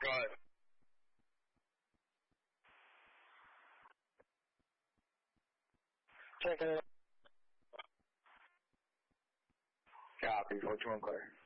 Go ahead. Check it out. Copy, 421 clear.